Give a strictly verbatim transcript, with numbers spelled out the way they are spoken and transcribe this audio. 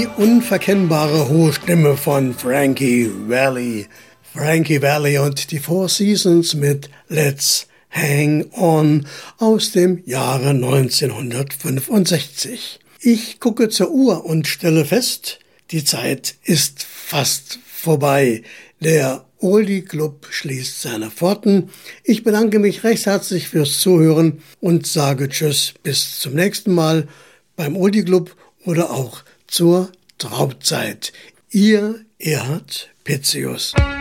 Die unverkennbare hohe Stimme von Frankie Valli. Frankie Valli und die Four Seasons mit Let's Hang On aus dem Jahre neunzehnhundertfünfundsechzig. Ich gucke zur Uhr und stelle fest, die Zeit ist fast vorbei. Der Oldie Club schließt seine Pforten. Ich bedanke mich recht herzlich fürs Zuhören und sage Tschüss bis zum nächsten Mal beim Oldie Club oder auch zur Traumzeit. Ihr Erhard Pitzius.